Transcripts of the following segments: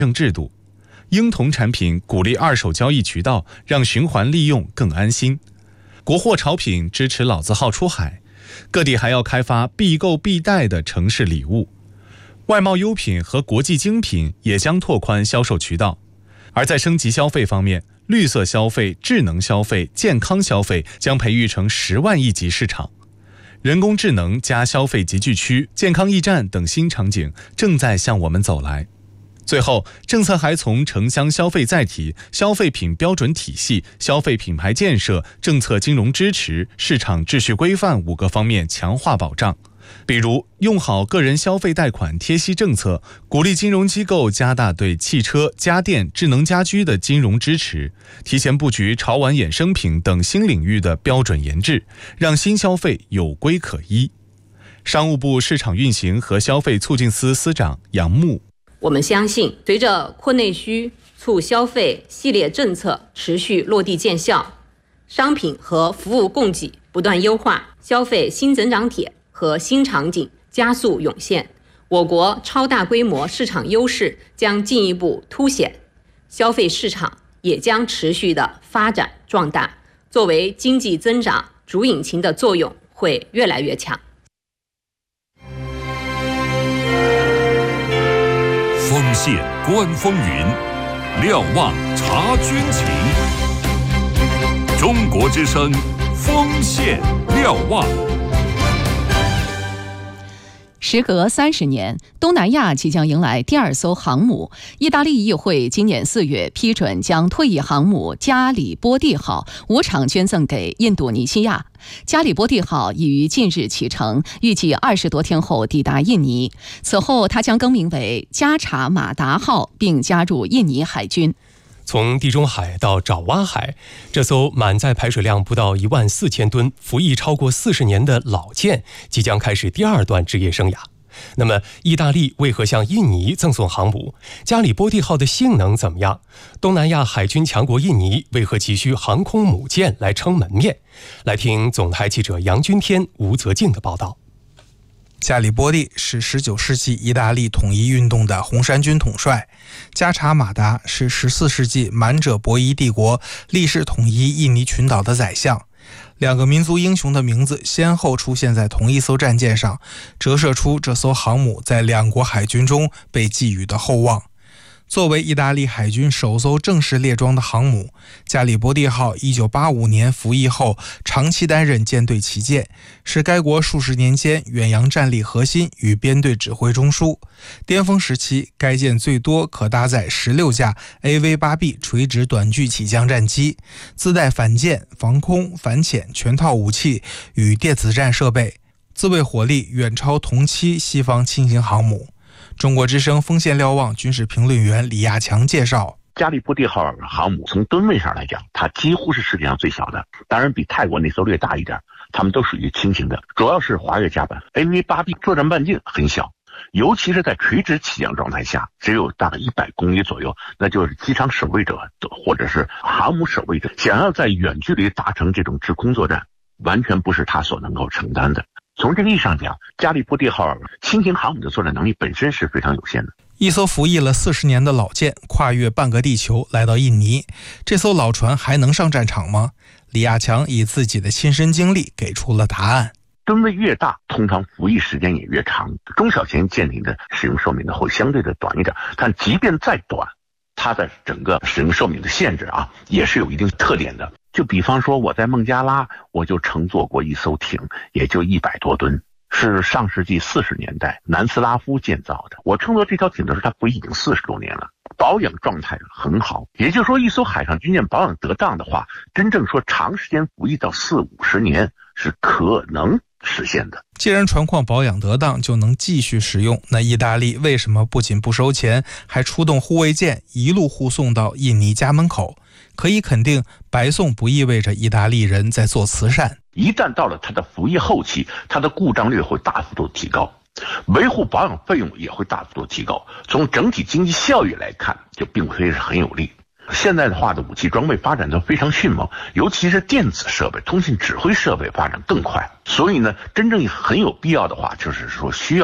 证制度。婴童产品鼓励二手交易渠道，让循环利用更安心。国货潮品支持老字号出海，各地还要开发必购必带的城市礼物。外贸优品和国际精品也将拓宽销售渠道。而在升级消费方面，绿色消费、智能消费、健康消费将培育成10万亿级市场。人工智能加消费集聚区、健康驿站等新场景正在向我们走来。最后，政策还从城乡消费载体、消费品标准体系、消费品牌建设、政策金融支持、市场秩序规范5个方面强化保障。比如，用好个人消费贷款贴息政策，鼓励金融机构加大对汽车、家电、智能家居的金融支持，提前布局潮玩衍生品等新领域的标准研制，让新消费有规可依。商务部市场运行和消费促进司司长杨牧： 我们相信，随着扩内需、促消费系列政策持续落地见效，商品和服务供给不断优化，消费新增长点和新场景加速涌现，我国超大规模市场优势将进一步凸显，消费市场也将持续的发展壮大，作为经济增长主引擎的作用会越来越强。 锋线观风云，瞭望察军情。中国之声，锋线瞭望。 时隔30年，东南亚即将迎来第2艘航母。意大利议会今年4月批准将退役航母加里波第号无偿捐赠给印度尼西亚。加里波第号已于近日启程，预计20多天后抵达印尼。此后，它将更名为加查马达号，并加入印尼海军。 从地中海到爪哇海，这艘满载排水量不到14000吨、服役超过40年的老舰即将开始第2段职业生涯。那么，意大利为何向印尼赠送航母？加里波第号的性能怎么样？东南亚海军强国印尼为何急需航空母舰来撑门面？来听总台记者杨君天、吴泽静的报道。 加里波第是19世纪意大利统一运动的红衫军统帅，加查马达是14世纪满者伯夷帝国历世统一印尼群岛的宰相。2个民族英雄的名字先后出现在同一艘战舰上，折射出这艘航母在2国海军中被寄予的厚望。作为意大利海军首艘正式列装的航母，加里波第号1985年服役后长期担任舰队旗舰，是该国数十年间远洋战力核心与编队指挥中枢。巅峰时期，该舰最多可搭载16架 AV-8B 垂直短距起降战机，自带反舰、防空、反潜全套武器与电子战设备，自卫火力远超同期西方轻型航母。中国之声锋线瞭望军事评论员李亚强介绍， 加里波第号航母从吨位上来讲，它几乎是世界上最小的，当然比泰国那艘略大一点，它们都属于轻型的，主要是滑跃甲板。AV-8B 作战半径很小，尤其是在垂直起降状态下，只有大概100公里左右，那就是机场守卫者或者是航母守卫者想要在远距离达成这种制空作战，完全不是它所能够承担的。从这个意义上讲，加里波第号轻型航母的作战能力本身是非常有限的。 一艘服役了40年的老舰跨越半个地球来到印尼，这艘老船还能上战场吗？李亚强以自己的亲身经历给出了答案。 吨位越大，通常服役时间也越长，中小型舰艇的使用寿命呢会相对的短一点，但即便再短，它的整个使用寿命的限制也是有一定特点的。就比方说我在孟加拉，我就乘坐过一艘艇，也就100多吨，是上世纪40年代南斯拉夫建造的。我乘坐这条艇的时候，它服役已经40多年了，保养状态很好。也就是说，一艘海上军舰保养得当的话，真正说长时间服役到40-50年是可能实现的。 既然船况保养得当就能继续使用，那意大利为什么不仅不收钱，还出动护卫舰一路护送到印尼家门口？可以肯定，白送不意味着意大利人在做慈善。 一旦到了它的服役后期，它的故障率会大幅度提高，维护保养费用也会大幅度提高。从整体经济效益来看，就并非是很有利。现代化的武器装备发展都非常迅猛，尤其是电子设备、通信指挥设备发展更快。所以呢，真正很有必要的话，就是说需要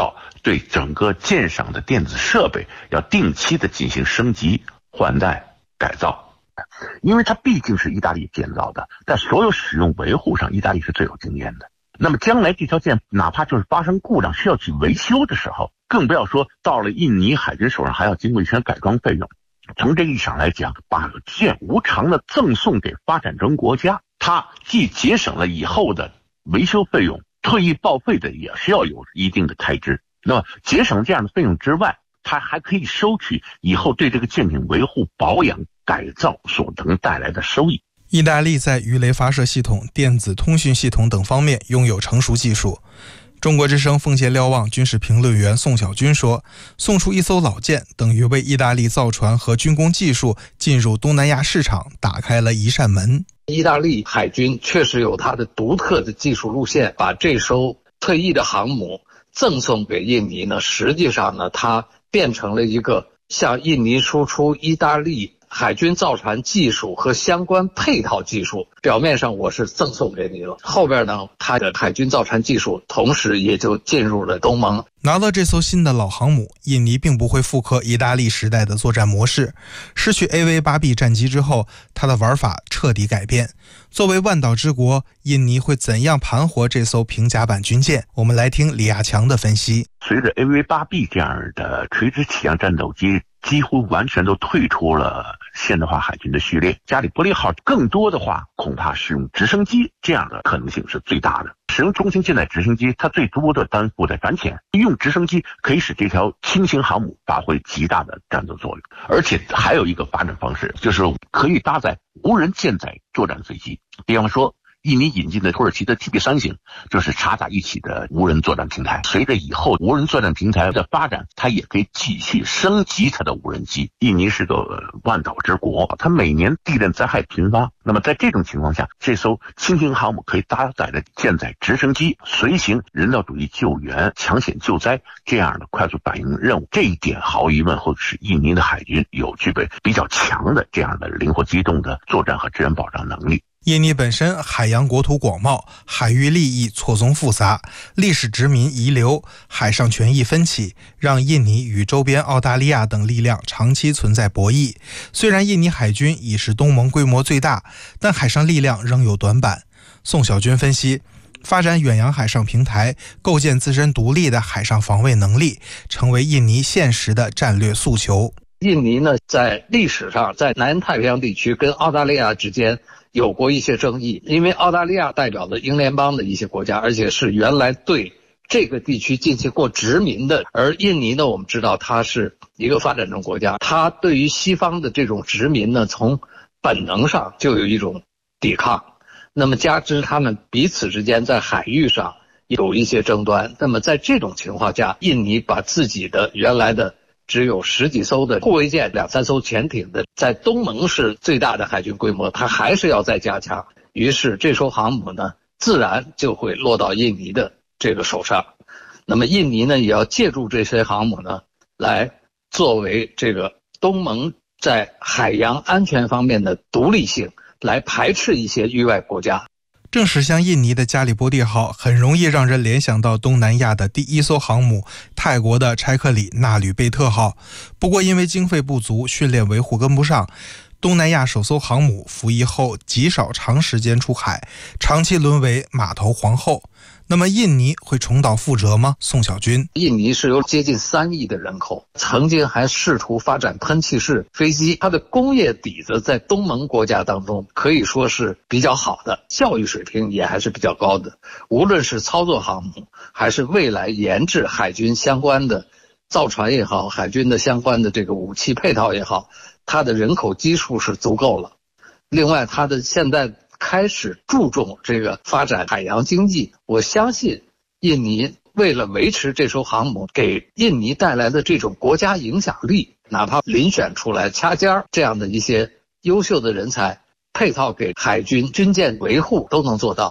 对整个舰上的电子设备要定期的进行升级、换代、改造。因为它毕竟是意大利建造的，在所有使用维护上，意大利是最有经验的。那么将来这条舰哪怕就是发生故障需要去维修的时候，更不要说到了印尼海军手上还要经过一些改装费用。从这个意义上来讲，把舰无偿的赠送给发展中国家，它既节省了以后的维修费用，退役报废的也是要有一定的开支。那么节省这样的费用之外，它还可以收取以后对这个舰艇维护、保养、改造所能带来的收益。 意大利在鱼雷发射系统、电子通讯系统等方面拥有成熟技术。中国之声奉献瞭望军事评论员宋小军说，送出一艘老舰等于为意大利造船和军工技术进入东南亚市场打开了一扇门。 意大利海军确实有它的独特的技术路线，把这艘退役的航母赠送给印尼呢，实际上呢，它变成了一个向印尼输出意大利海军造船技术和相关配套技术，表面上我是赠送给你了，后边呢，它的海军造船技术同时也就进入了东盟。 拿到这艘新的老航母，印尼并不会复刻意大利时代的作战模式。失去 AV-8B 战机之后，它的玩法彻底改变。作为万岛之国，印尼会怎样盘活这艘平甲板军舰？我们来听李亚强的分析。 随着 AV-8B 这样的垂直起降战斗机几乎完全都退出了现代化海军的序列，加里波利号更多的话恐怕是用直升机，这样的可能性是最大的。使用中型舰载直升机，它最多的担负在反潜，用直升机可以使这条轻型航母发挥极大的战斗作用。而且还有一个发展方式，就是可以搭载无人舰载作战飞机，比方说印尼引进的土耳其的 TB3型就是插在一起的无人作战平台。随着以后无人作战平台的发展，它也可以继续升级它的无人机。印尼是个万岛之国，它每年地震灾害频发，那么在这种情况下，这艘轻型航母可以搭载的舰载直升机随行人道主义救援、抢险救灾这样的快速反应任务，这一点毫无疑问会使印尼的海军有具备比较强的这样的灵活机动的作战和治安保障能力。 印尼本身海洋国土广袤，海域利益错综复杂，历史殖民遗留、海上权益分歧，让印尼与周边澳大利亚等力量长期存在博弈。虽然印尼海军已是东盟规模最大，但海上力量仍有短板。宋小军分析，发展远洋海上平台，构建自身独立的海上防卫能力，成为印尼现实的战略诉求。 印尼呢，在历史上在南太平洋地区跟澳大利亚之间有过一些争议，因为澳大利亚代表了英联邦的一些国家，而且是原来对这个地区进行过殖民的。而印尼呢，我们知道它是一个发展中国家，它对于西方的这种殖民呢，从本能上就有一种抵抗。那么加之他们彼此之间在海域上有一些争端，那么在这种情况下，印尼把自己的原来的只有10几艘的护卫舰、2、3艘潜艇的，在东盟是最大的海军规模，它还是要再加强。于是这艘航母呢，自然就会落到印尼的这个手上。那么印尼呢，也要借助这些航母呢，来作为这个东盟在海洋安全方面的独立性，来排斥一些域外国家。 正是像印尼的加里波第号，很容易让人联想到东南亚的第一艘航母泰国的柴克里纳吕贝特号。不过因为经费不足，训练维护跟不上，东南亚首艘航母服役后极少长时间出海，长期沦为码头皇后。那么印尼会重蹈覆辙吗？宋小军， 印尼是有接近3亿的人口，曾经还试图发展喷气式飞机，它的工业底子在东盟国家当中可以说是比较好的，教育水平也还是比较高的。无论是操作航母，还是未来研制海军相关的造船也好，海军的相关的这个武器配套也好，它的人口基数是足够了。另外，它的现在开始注重这个发展海洋经济，我相信印尼为了维持这艘航母给印尼带来的这种国家影响力，哪怕遴选出来掐尖这样的一些优秀的人才，配套给海军军舰维护都能做到。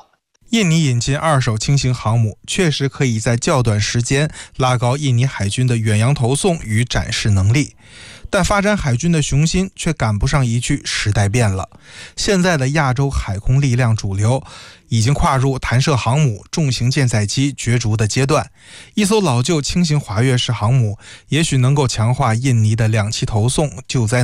印尼引进2艘轻型航母，确实可以在较短时间拉高印尼海军的远洋投送与展示能力，但发展海军的雄心却赶不上一句时代变了。现在的亚洲海空力量主流已经跨入弹射航母、重型舰载机角逐的阶段，一艘老旧轻型滑跃式航母也许能够强化印尼的2栖投送，救灾